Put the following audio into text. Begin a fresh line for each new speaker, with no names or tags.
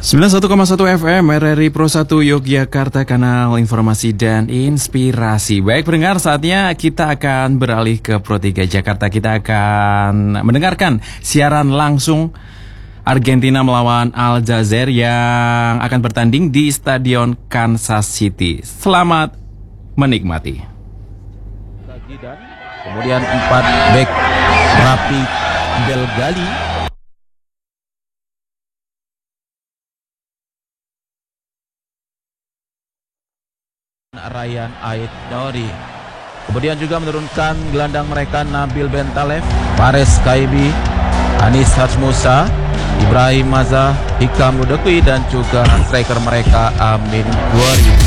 91,1 FM RRI Pro 1 Yogyakarta, kanal informasi dan inspirasi. Baik pendengar, saatnya kita akan beralih ke Pro 3 Jakarta. Kita akan mendengarkan siaran langsung Argentina melawan Aljazair yang akan bertanding di Stadion Kansas City. Selamat menikmati.
Kemudian 4 back Rapi Belgali, Ryan Aitnori. Kemudian juga menurunkan gelandang mereka Nabil Bentaleb, Fares Kaibi, Anis Hatsmusa, Ibrahim Maza, Hikam Ludekwi, dan juga striker mereka Amin Guari.